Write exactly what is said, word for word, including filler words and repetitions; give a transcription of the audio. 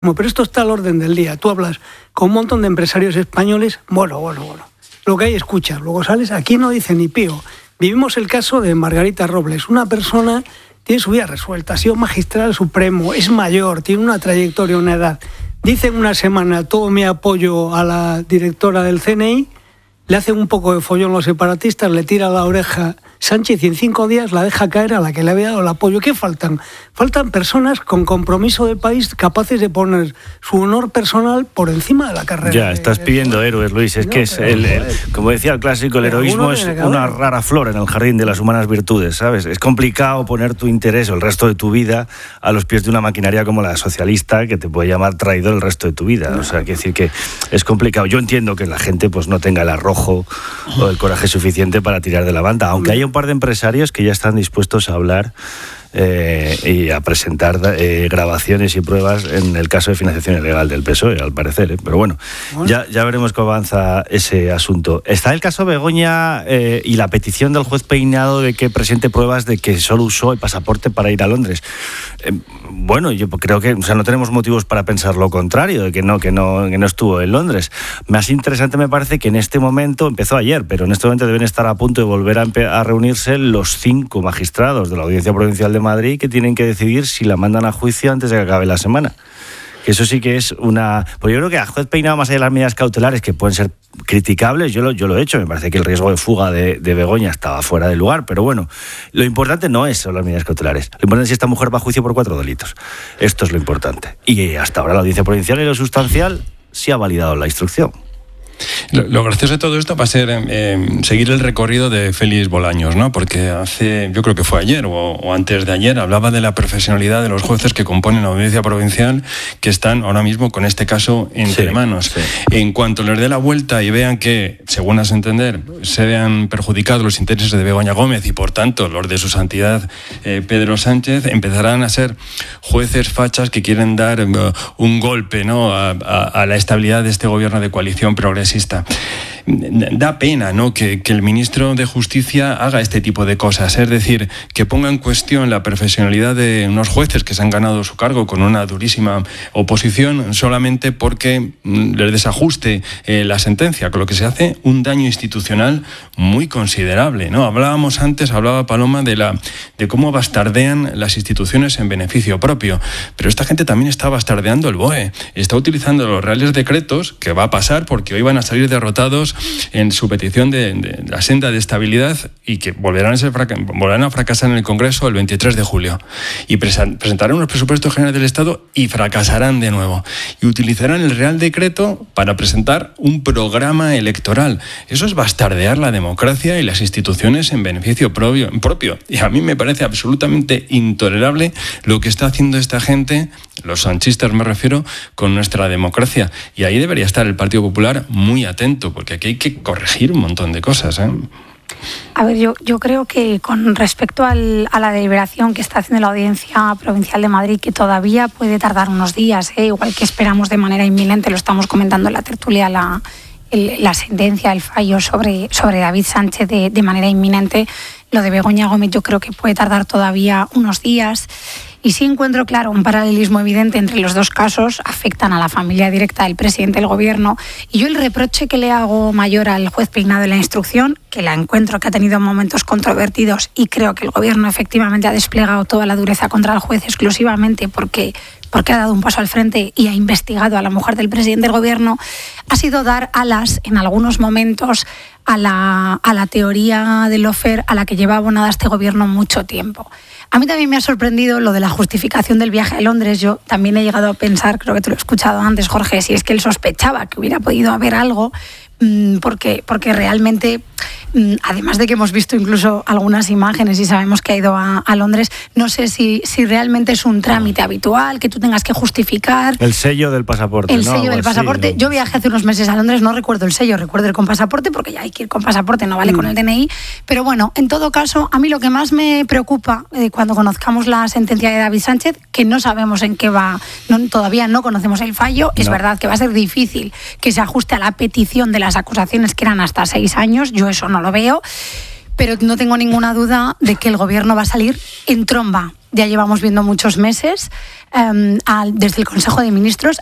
Bueno, pero esto está al orden del día. Tú hablas con un montón de empresarios españoles, bueno, bueno, bueno. Lo que hay escuchas, luego sales, aquí no dice ni pío. Vivimos el caso de Margarita Robles, una persona tiene su vida resuelta, ha sido magistral supremo, es mayor, tiene una trayectoria, una edad. Dice en una semana todo mi apoyo a la directora del C N I, le hacen un poco de follón los separatistas, le tira la oreja Sánchez y en cinco días la deja caer a la que le había dado el apoyo. ¿Qué faltan? Faltan personas con compromiso de país capaces de poner su honor personal por encima de la carrera. Ya, estás de, pidiendo de... héroes, Luis. Es no, que es el, el, como decía el clásico, el heroísmo es una rara flor en el jardín de las humanas virtudes, ¿sabes? Es complicado poner tu interés o el resto de tu vida a los pies de una maquinaria como la socialista que te puede llamar traidor el resto de tu vida. O sea, quiere decir que es complicado. Yo entiendo que la gente pues no tenga el arrojo o el coraje suficiente para tirar de la banda, aunque haya un par de empresarios que ya están dispuestos a hablar eh, y a presentar eh, grabaciones y pruebas en el caso de financiación ilegal del P S O E, al parecer, ¿eh? Pero bueno, bueno. Ya, ya veremos cómo avanza ese asunto. Está el caso Begoña eh, y la petición del juez Peinado de que presente pruebas de que solo usó el pasaporte para ir a Londres. Eh, bueno, yo creo que, o sea, no tenemos motivos para pensar lo contrario, de que no, que no, que no estuvo en Londres. Más interesante me parece que en este momento, empezó ayer, pero en este momento deben estar a punto de volver a, a reunirse los cinco magistrados de la Audiencia Provincial de Madrid que tienen que decidir si la mandan a juicio antes de que acabe la semana. Que eso sí que es una... Pues yo creo que a juez Peinado, más allá de las medidas cautelares que pueden ser criticables, yo lo, yo lo he hecho, me parece que el riesgo de fuga de, de Begoña estaba fuera de lugar, pero bueno, lo importante no es solo las medidas cautelares, lo importante es si esta mujer va a juicio por cuatro delitos. Esto es lo importante. Y hasta ahora la Audiencia Provincial y lo sustancial sí ha validado la instrucción. Lo, lo gracioso de todo esto va a ser eh, seguir el recorrido de Félix Bolaños, ¿no? Porque hace, yo creo que fue ayer o, o antes de ayer, hablaba de la profesionalidad de los jueces que componen la Audiencia Provincial, que están ahora mismo con este caso entre sí, manos. Sí. En cuanto les dé la vuelta y vean que, según a su entender, se vean perjudicados los intereses de Begoña Gómez y, por tanto, los de su santidad eh, Pedro Sánchez, empezarán a ser jueces fachas que quieren dar uh, un golpe, ¿no?, a, a, a la estabilidad de este gobierno de coalición progresista. Da pena, ¿no?, que, que el ministro de Justicia haga este tipo de cosas, es decir, que ponga en cuestión la profesionalidad de unos jueces que se han ganado su cargo con una durísima oposición solamente porque les desajuste eh, la sentencia, con lo que se hace un daño institucional muy considerable, ¿no? Hablábamos antes, hablaba Paloma de, la, de cómo bastardean las instituciones en beneficio propio, pero esta gente también está bastardeando el B O E, está utilizando los reales decretos, que va a pasar porque hoy van a salir derrotados en su petición de, de la senda de estabilidad y que volverán a, ser, volverán a fracasar en el Congreso el veintitrés de julio y presentarán unos presupuestos generales del Estado y fracasarán de nuevo y utilizarán el Real Decreto para presentar un programa electoral. Eso es bastardear la democracia y las instituciones en beneficio propio, propio. Y a mí me parece absolutamente intolerable lo que está haciendo esta gente, los sanchistas me refiero, con nuestra democracia. Y ahí debería estar el Partido Popular muy atento, porque aquí hay que corregir un montón de cosas, ¿eh? A ver, yo, yo creo que con respecto al, a la deliberación que está haciendo la Audiencia Provincial de Madrid, que todavía puede tardar unos días, ¿eh? Igual que esperamos de manera inminente, lo estamos comentando en la tertulia, la, el, la sentencia, el fallo sobre, sobre David Sánchez de, de manera inminente, lo de Begoña Gómez yo creo que puede tardar todavía unos días. Y sí encuentro, claro, un paralelismo evidente entre los dos casos, afectan a la familia directa del presidente del gobierno. Y yo el reproche que le hago mayor al juez Peinado en la instrucción, que la encuentro que ha tenido momentos controvertidos y creo que el gobierno efectivamente ha desplegado toda la dureza contra el juez exclusivamente porque, porque ha dado un paso al frente y ha investigado a la mujer del presidente del gobierno, ha sido dar alas en algunos momentos a la, a la teoría del lawfare a la que lleva abonada este gobierno mucho tiempo. A mí también me ha sorprendido lo de la justificación del viaje a Londres. Yo también he llegado a pensar, creo que te lo he escuchado antes, Jorge, si es que él sospechaba que hubiera podido haber algo, porque, porque realmente, además de que hemos visto incluso algunas imágenes y sabemos que ha ido a, a Londres, no sé si, si realmente es un trámite habitual, que tú tengas que justificar. El sello del pasaporte. El ¿no? sello del pasaporte. Así, ¿no? Yo viajé hace unos meses a Londres, no recuerdo el sello, recuerdo ir con pasaporte, porque ya hay que ir con pasaporte, no vale mm. con el D N I. Pero bueno, en todo caso, a mí lo que más me preocupa eh, cuando conozcamos la sentencia de David Sánchez, que no sabemos en qué va, no, todavía no conocemos el fallo, es no. verdad que va a ser difícil que se ajuste a la petición de las acusaciones que eran hasta seis años, yo eso no lo veo, pero no tengo ninguna duda de que el gobierno va a salir en tromba. ya llevamos viendo muchos meses, eh, al, desde el Consejo de Ministros